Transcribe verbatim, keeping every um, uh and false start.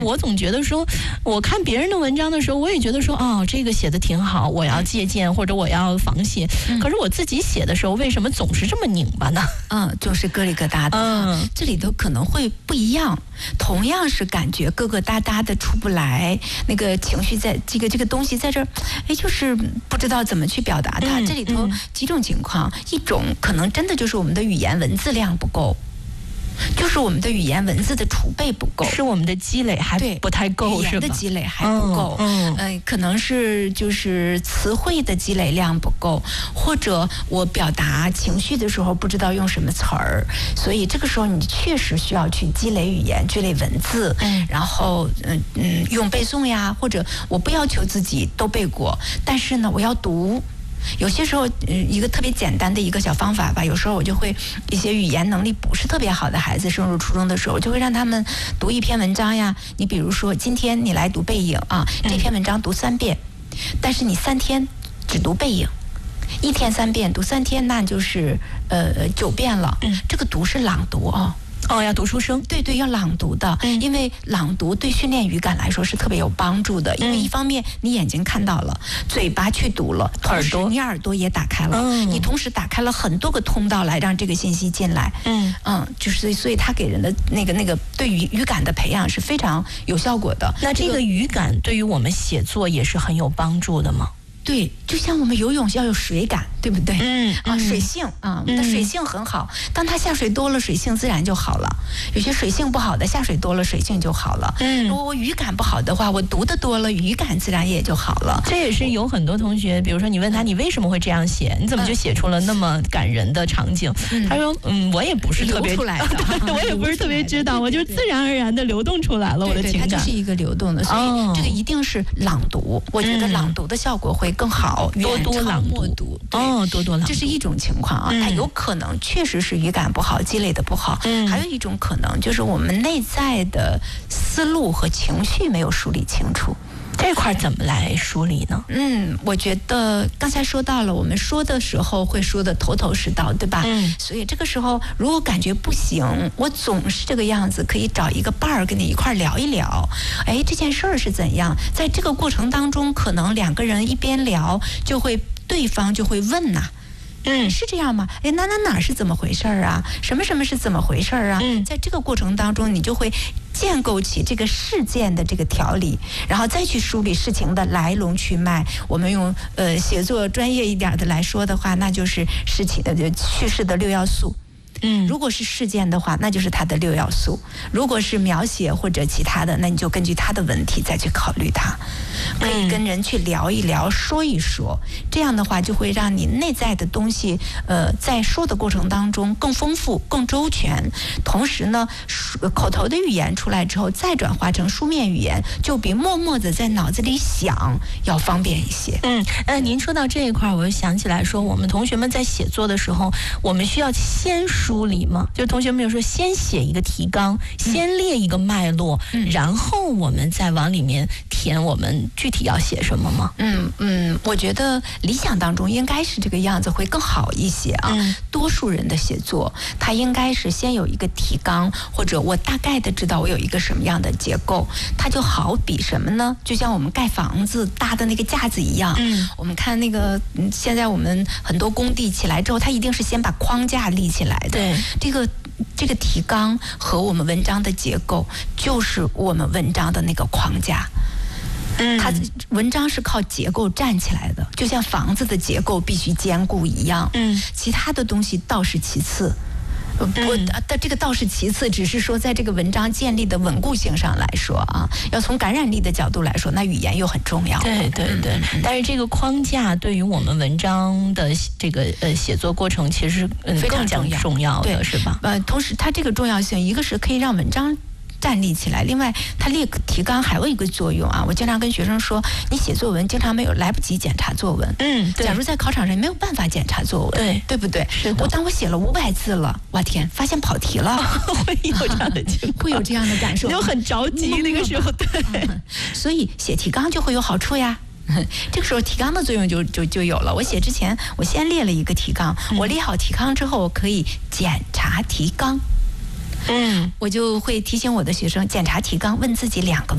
我总觉得说，我看别人的文章的时候，我也觉得说，哦，这个写的挺好，我要借鉴或者我要仿写。嗯、可是我自己写的时候，为什么总是这么拧巴呢？ 嗯，就是疙里疙瘩的。嗯，这里头可能会不一样。同样是感觉疙疙瘩瘩的出不来，那个情绪在这个这个东西在这儿，哎，就是不知道怎么去表达它。嗯、这里头几种情况，嗯、一种可能真的就是我们的语言文字量不够。就是我们的语言文字的储备不够， 是我们的积累还不太够， 语言的积累还不够，嗯，呃，可能是就是词汇的积累量不够，或者我表达情绪的时候不知道用什么词儿，所以这个时候你确实需要去积累语言、积累文字，嗯，然后嗯嗯用背诵呀，或者我不要求自己都背过，但是呢，我要读。有些时候，一个特别简单的一个小方法吧。有时候我就会一些语言能力不是特别好的孩子，升入初中的时候，我就会让他们读一篇文章呀。你比如说，今天你来读背影啊，这篇文章读三遍，但是你三天只读背影，一天三遍，读三天，那就是呃九遍了。这个读是朗读啊。 哦，要读出声， 对对，要朗读的，嗯、因为朗读对训练语感来说是特别有帮助的。因为一方面你眼睛看到了，嘴巴去读了， 耳朵你耳朵也打开了，嗯、你同时打开了很多个通道来让这个信息进来。嗯嗯，就是所以它给人的那个那个对于语感的培养是非常有效果的。 那这个语感对于我们写作也是很有帮助的吗？ 对，就像我们游泳要有水感，对不对？嗯啊，水性啊，那、嗯、水性很好。当它下水多了，水性自然就好了。有些水性不好的，下水多了，水性就好了。嗯，如果我语感不好的话，我读的多了，语感自然也就好了。 这也是有很多同学，比如说你问他你为什么会这样写，你怎么就写出了那么感人的场景？嗯、他说，嗯，我也不是特别出来的， 我也不是特别知道，我就自然而然的流动出来了我的情感。 它就是一个流动的，所以这个一定是朗读。我觉得朗读的效果会更好， 嗯、多多朗读， 哦，多多朗读， 这是一种情况啊。嗯、它有可能确实是语感不好，积累的不好。嗯、还有一种可能就是我们内在的思路和情绪没有梳理清楚。 这块怎么来梳理呢？ 嗯，我觉得刚才说到了，我们说的时候会说的头头是道，对吧？嗯。所以这个时候，如果感觉不行，我总是这个样子，可以找一个伴儿跟你一块聊一聊。哎，这件事儿是怎样？在这个过程当中，可能两个人一边聊，就会对方就会问呐、啊。嗯，是这样吗？哎，哪哪哪是怎么回事儿啊？什么什么是怎么回事儿啊？嗯，在这个过程当中，你就会建构起这个事件的这个条理，然后再去梳理事情的来龙去脉。我们用呃写作专业一点的来说的话，那就是事情的叙事的六要素。嗯，如果是事件的话，那就是它的六要素；如果是描写或者其他的，那你就根据它的问题再去考虑它。可以跟人去聊一聊，说一说，这样的话就会让你内在的东西，呃，在说的过程当中更丰富、更周全。同时呢，口头的语言出来之后，再转化成书面语言，就比默默的在脑子里想要方便一些。 嗯，呃，您说到这一块，我就想起来说，我们同学们在写作的时候，我们需要先梳理吗？就是同学们有说，先写一个提纲，先列一个脉络，嗯、然后我们再往里面填我们具体要写什么吗？ 嗯嗯，我觉得理想当中应该是这个样子会更好一些啊。嗯、多数人的写作，他应该是先有一个提纲，或者我大概的知道我有一个什么样的结构。它就好比什么呢？就像我们盖房子搭的那个架子一样。嗯，我们看那个现在我们很多工地起来之后，它一定是先把框架立起来的。 对， 这个这个提纲和我们文章的结构，就是我们文章的那个框架。嗯，它文章是靠结构站起来的，就像房子的结构必须坚固一样。嗯，其他的东西倒是其次。我的这个倒是其次，只是说在这个文章建立的稳固性上来说啊，要从感染力的角度来说，那语言又很重要。 对对对，嗯、但是这个框架对于我们文章的这个呃写作过程，其实嗯非常重要，重要的是吧？ 呃，同时它这个重要性，一个是可以让文章站立起来，另外它列提纲还有一个作用啊。我经常跟学生说，你写作文经常没有来不及检查作文。嗯，假如在考场上没有办法检查作文，对对不对？ 是的。 我当我写了五百字了，哇天，发现跑题了， 会有这样的情况， 会有这样的感受， 就很着急那个时候。对、 嗯，所以写提纲就会有好处呀。这个时候提纲的作用就就就有了。我写之前，我先列了一个提纲，嗯、我列好提纲之后，我可以检查提纲。嗯，我就会提醒我的学生检查提纲，问自己两个问题。